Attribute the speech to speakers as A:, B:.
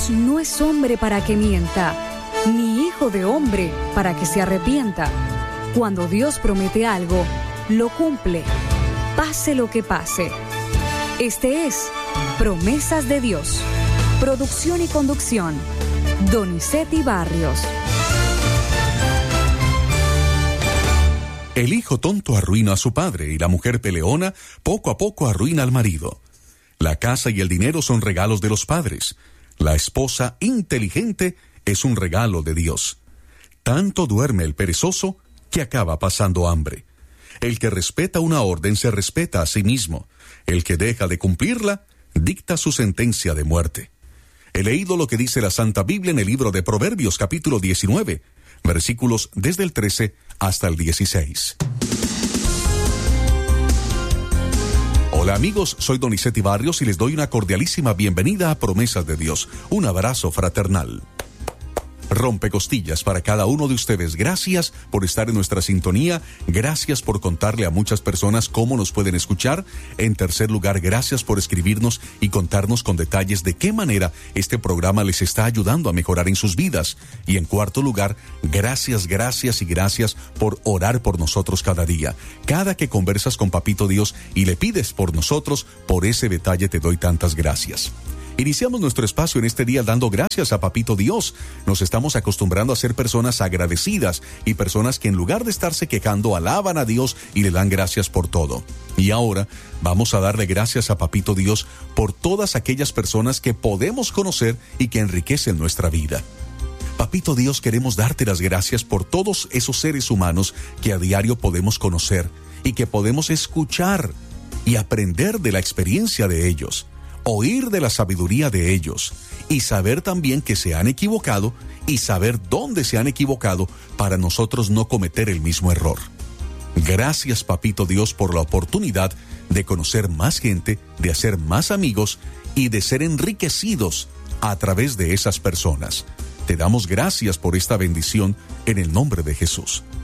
A: Dios no es hombre para que mienta, ni hijo de hombre para que se arrepienta. Cuando Dios promete algo, lo cumple, pase lo que pase. Este es Promesas de Dios. Producción y conducción, Donizetti Barrios.
B: El hijo tonto arruina a su padre y la mujer peleona poco a poco arruina al marido. La casa y el dinero son regalos de los padres. La esposa inteligente es un regalo de Dios. Tanto duerme el perezoso que acaba pasando hambre. El que respeta una orden se respeta a sí mismo. El que deja de cumplirla dicta su sentencia de muerte. He leído lo que dice la Santa Biblia en el libro de Proverbios, capítulo 19, versículos desde el 13 hasta el 16. Hola amigos, soy Donizetti Barrios y les doy una cordialísima bienvenida a Promesas de Dios. Un abrazo fraternal. Rompecostillas para cada uno de ustedes. Gracias por estar en nuestra sintonía. Gracias por contarle a muchas personas cómo nos pueden escuchar. En tercer lugar, gracias por escribirnos y contarnos con detalles de qué manera este programa les está ayudando a mejorar en sus vidas. Y en cuarto lugar, gracias por orar por nosotros cada día. Cada que conversas con Papito Dios y le pides por nosotros, por ese detalle te doy tantas gracias. Iniciamos nuestro espacio en este día dando gracias a Papito Dios. Nos estamos acostumbrando a ser personas agradecidas y personas que en lugar de estarse quejando alaban a Dios y le dan gracias por todo. Y ahora vamos a darle gracias a Papito Dios por todas aquellas personas que podemos conocer y que enriquecen nuestra vida. Papito Dios, queremos darte las gracias por todos esos seres humanos que a diario podemos conocer y que podemos escuchar y aprender de la experiencia de ellos. Oír de la sabiduría de ellos y saber también que se han equivocado y saber dónde se han equivocado para nosotros no cometer el mismo error. Gracias, Papito Dios, por la oportunidad de conocer más gente, de hacer más amigos y de ser enriquecidos a través de esas personas. Te damos gracias por esta bendición en el nombre de Jesús.